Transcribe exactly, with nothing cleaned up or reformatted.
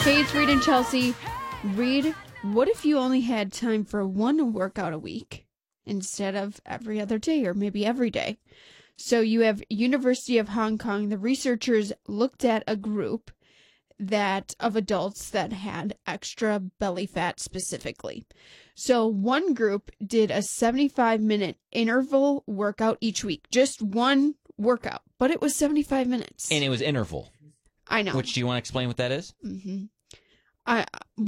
Hey, it's Reed and Chelsea. Reed, what if you only had time for one workout a week instead of every other day or maybe every day? So you have University of Hong Kong. The researchers looked at a group that of adults that had extra belly fat specifically. So one group did a seventy-five minute interval workout each week, just one workout, but it was seventy-five minutes. And it was interval. I know. Which, do you want to explain what that is? Mm-hmm. I